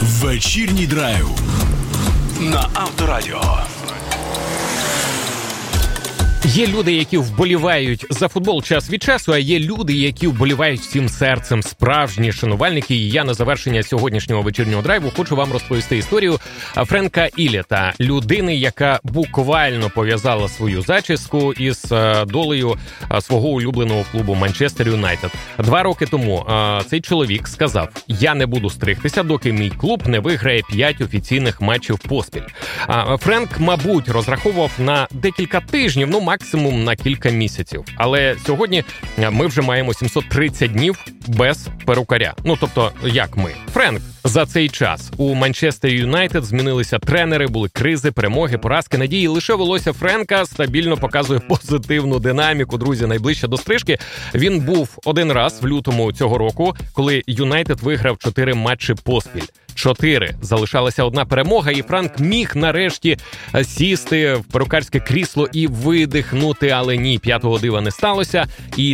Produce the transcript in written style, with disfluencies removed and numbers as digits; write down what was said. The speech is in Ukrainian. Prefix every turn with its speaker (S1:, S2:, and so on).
S1: Вечірній драйв на Авторадіо.
S2: Є люди, які вболівають за футбол час від часу, а є люди, які вболівають всім серцем, справжні шанувальники. І я на завершення сьогоднішнього вечірнього драйву хочу вам розповісти історію Френка Іллєта, людини, яка буквально пов'язала свою зачіску із долею свого улюбленого клубу Манчестер Юнайтед. 2 роки тому цей чоловік сказав: «Я не буду стригтися, доки мій клуб не виграє 5 офіційних матчів поспіль». Френк, мабуть, розраховував на декілька тижнів, максимум на кілька місяців. Але сьогодні ми вже маємо 730 днів без перукаря. Тобто, як ми. Френк, за цей час у Манчестер Юнайтед змінилися тренери, були кризи, перемоги, поразки, надії. Лише волосся Френка стабільно показує позитивну динаміку. Друзі, найближче до стрижки. Він був один раз в лютому цього року, коли Юнайтед виграв 4 матчі поспіль. 4. Залишалася 1 перемога, і Френк міг нарешті сісти в перукарське крісло і видихнути, але ні, 5-го дива не сталося. І